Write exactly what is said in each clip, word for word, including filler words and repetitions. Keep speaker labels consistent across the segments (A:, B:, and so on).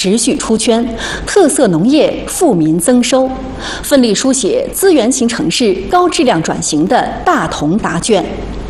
A: 持续出圈，特色农业富民增收，奋力书写资源型城市高质量转型的大同答卷。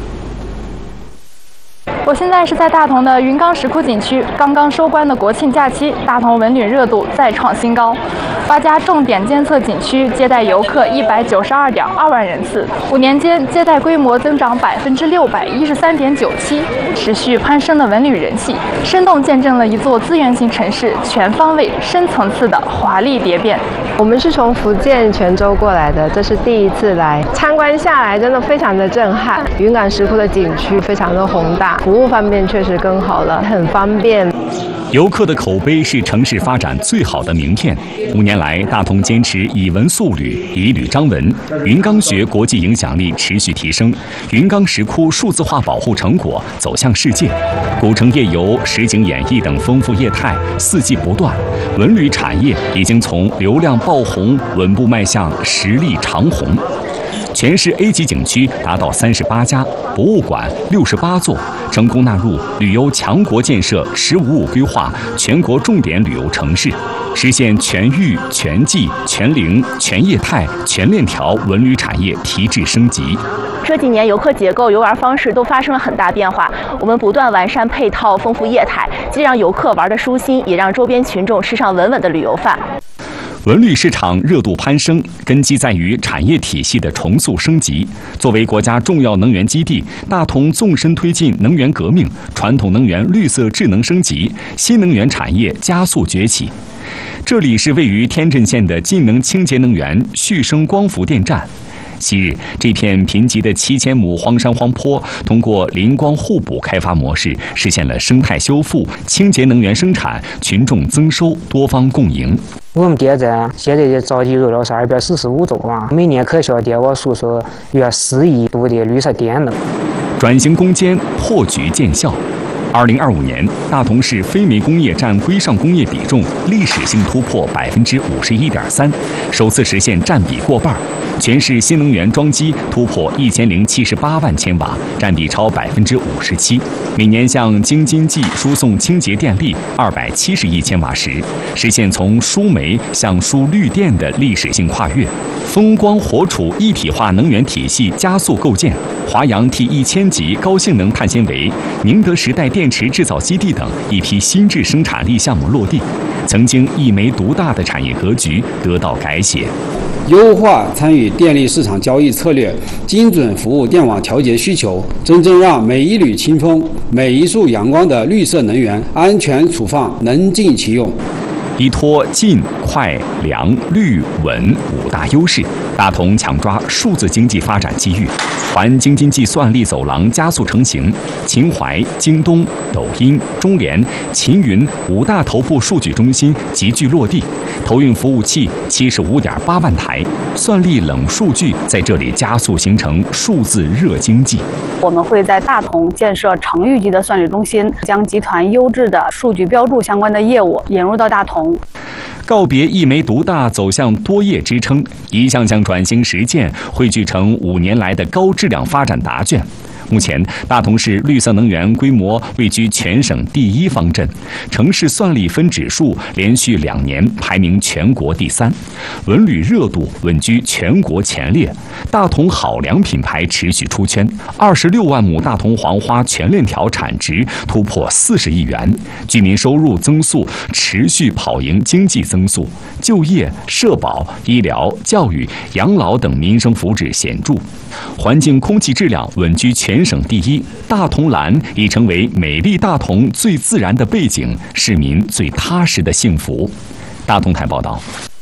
B: 我现在是在大同的云冈石窟景区，刚刚收官的国庆假期，大同文旅热度再创新高。八家重点监测景区接待游客一百九十二点二万人次，五年间接待规模增长百分之六百一十三点九七，持续攀升的文旅人气，生动见证了一座资源型城市全方位、深层次的华丽蝶变。
C: 我们是从福建泉州过来的，这是第一次来参观下来，真的非常的震撼。云冈石窟的景区非常的宏大，服务方面确实更好了，很方便。
D: 游客的口碑是城市发展最好的名片。五年来，大同坚持以文塑旅，以旅彰文，云冈学国际影响力持续提升，云冈石窟数字化保护成果走向世界，古城夜游、实景演绎等丰富业态四季不断，文旅产业已经从流量爆红稳步迈向实力长红。全市 A 级景区达到三十八家，博物馆六十八座，成功纳入旅游强国建设“十五五”规划全国重点旅游城市，实现全域、全季、全龄、全业态、全链条文旅产业提质升级。
E: 这几年游客结构、游玩方式都发生了很大变化，我们不断完善配套，丰富业态，既让游客玩得舒心，也让周边群众吃上稳稳的旅游饭。
D: 文旅市场热度攀升，根基在于产业体系的重塑升级。作为国家重要能源基地，大同纵深推进能源革命，传统能源绿色智能升级，新能源产业加速崛起。这里是位于天镇县的晋能清洁能源旭升光伏电站。昔日，这片贫瘠的七千亩荒山荒坡，通过林光互补开发模式，实现了生态修复、清洁能源生产、群众增收、多方共赢。
F: 我们电站现在的着地热量是二百四十五兆瓦，每年可销电网输出约四亿度的绿色电能。
D: 转型攻坚，破局见效。二零二五年，大同市非煤工业占规上工业比重历史性突破百分之五十一点三，首次实现占比过半。全市新能源装机突破一千零七十八万千瓦，占比超百分之五十七。每年向京津冀输送清洁电力二百七十亿千瓦时，实现从输煤向输绿电的历史性跨越。风光火储一体化能源体系加速构建，华阳 T 一千级高性能碳纤维、宁德时代电池制造基地等一批新质生产力项目落地，曾经一煤独大的产业格局得到改写。
G: 优化参与电力市场交易策略，精准服务电网调节需求，真正让每一缕清风、每一束阳光的绿色能源安全储放，能尽其用。
D: 依托近、快、良、绿、稳五大优势，大同抢抓数字经济发展机遇，环京津冀算力走廊加速成型。秦淮、京东、抖音、中联、秦云五大头部数据中心集聚落地，投运服务器七十五点八万台，算力冷数据在这里加速形成数字热经济。
H: 我们会在大同建设城域级的算力中心，将集团优质的数据标注相关的业务引入到大同。
D: 告别一煤独大，走向多业支撑，一项项转型实践汇聚成五年来的高质量发展答卷。目前，大同市绿色能源规模位居全省第一方阵，城市算力分指数连续两年排名全国第三，文旅热度稳居全国前列。大同好粮品牌持续出圈，二十六万亩大同黄花全链条产值突破四十亿元，居民收入增速持续跑赢经济增速，就业、社保、医疗、教育、养老等民生福祉显著，环境空气质量稳居全全省第一，大同蓝已成为美丽大同最自然的背景，市民最踏实的幸福。大同台报道。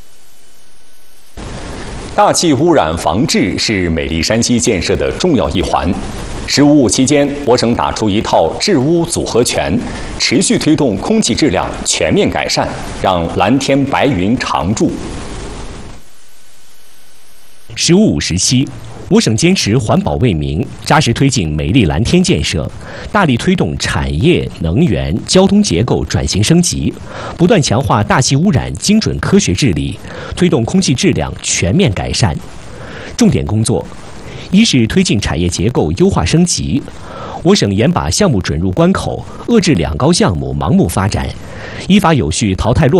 D: 大气污染防治是美丽山西建设的重要一环。十五五期间，我省打出一套治污组合拳，持续推动空气质量全面改善，让蓝天白云常驻。
I: 十五五时期，我省坚持环保为民，扎实推进美丽蓝天建设，大力推动产业、能源、交通结构转型升级，不断强化大气污染精准科学治理，推动空气质量全面改善。重点工作：一是推进产业结构优化升级，我省严把项目准入关口，遏制两高项目盲目发展，依法有序淘汰落